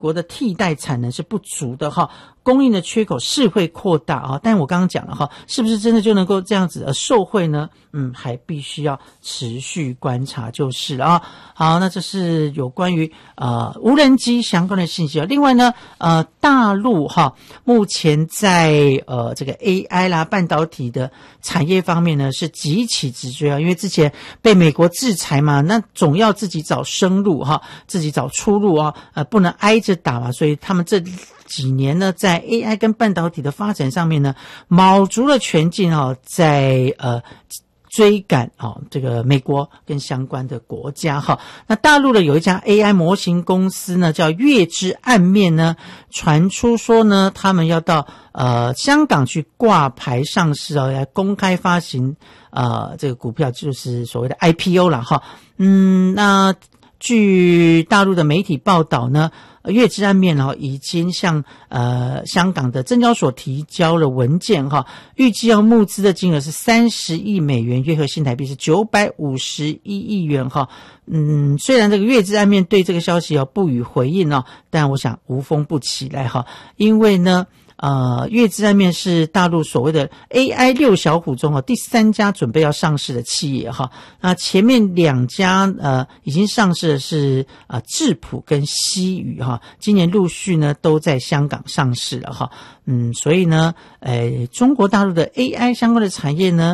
国的替代产能是不足的哈，供应的缺口是会扩大啊，但我刚刚讲了哈，是不是真的就能够这样子受惠呢？还必须要持续观察就是了啊。好，那这是有关于无人机相关的信息啊。另外呢，大陆哈目前在这个 AI 啦半导体的产业方面呢是急起直追啊，因为之前被美国制裁嘛，那总要自己找生路哈，自己找出路啊，不能挨着打嘛，所以他们这几年呢，在 AI 跟半导体的发展上面呢，卯足了全劲在追赶这个美国跟相关的国家哈。那大陆的有一家 AI 模型公司呢，叫月之暗面呢，传出说呢，他们要到香港去挂牌上市来公开发行这个股票，就是所谓的 IPO 啦哈。那据大陆的媒体报道呢，月之暗面已经向香港的证交所提交了文件哈，预计要募资的金额是30亿美元，约合新台币是951亿元哈。虽然这个月之暗面对这个消息不予回应但我想无风不起来哈，因为呢月之暗面是大陆所谓的 AI 六小虎中第3家准备要上市的企业哈。那前面2家已经上市的是智谱跟西宇哈，今年陆续呢都在香港上市了哈。所以呢中国大陆的 AI 相关的产业呢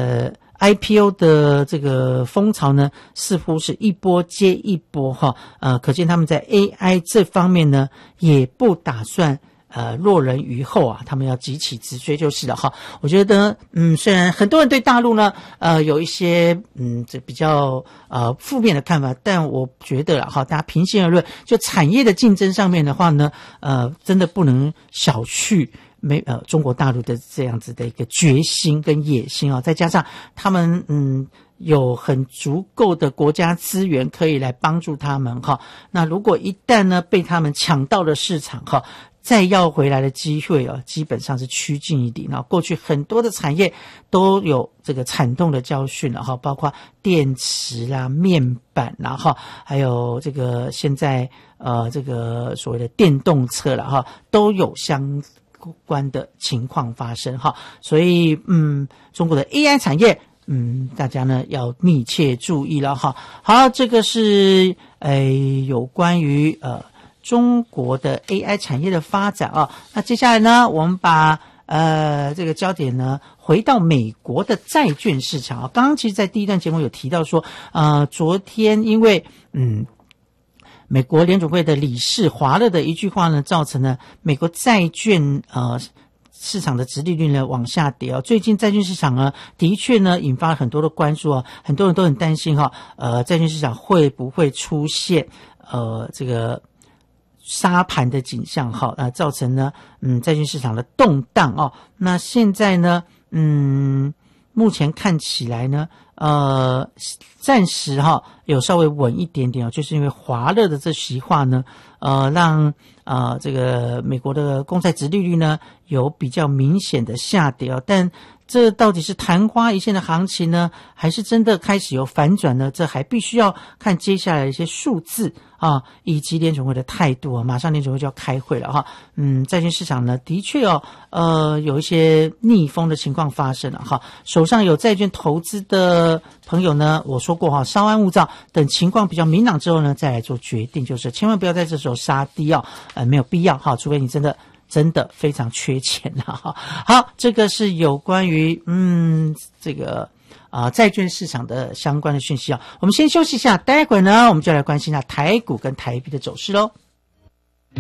IPO 的这个风潮呢，似乎是一波接一波哈。可见他们在 AI 这方面呢，也不打算落人于后啊，他们要急起直追就是了哈。我觉得虽然很多人对大陆呢有一些这比较负面的看法，但我觉得哈，大家平心而论，就产业的竞争上面的话呢真的不能小觑中国大陆的这样子的一个决心跟野心再加上他们有很足够的国家资源可以来帮助他们哈。那如果一旦呢被他们抢到了市场哈，再要回来的机会基本上是趋近于零。过去很多的产业都有这个惨痛的教训了哈，包括电池啦、面板啦哈，还有这个现在这个所谓的电动车啦哈，都有相关的情况发生哈。所以中国的 AI 产业大家呢要密切注意了哈。好，这个是有关于中国的 AI 产业的发展那接下来呢，我们把这个焦点呢回到美国的债券市场刚刚其实在第一段节目有提到说昨天因为美国联准会的理事华勒的一句话呢，造成了美国债券市场的殖利率呢往下跌最近债券市场呢的确呢引发了很多的关注很多人都很担心债券市场会不会出现这个杀盘的景象造成呢债券市场的动荡那现在呢目前看起来呢暂时有稍微稳一点点就是因为华勒的这席话呢让这个美国的公债殖利率呢有比较明显的下跌但这到底是昙花一现的行情呢，还是真的开始有反转呢？这还必须要看接下来的一些数字以及联准会的态度马上联准会就要开会了债券市场呢的确有一些逆风的情况发生了手上有债券投资的朋友呢，我说过稍安勿躁，等情况比较明朗之后呢再来做决定，就是千万不要在这时候杀低没有必要除非你真的非常缺钱好，这个是有关于这个债券市场的相关的讯息我们先休息一下，待会儿呢我们就来关心一下台股跟台币的走势咯。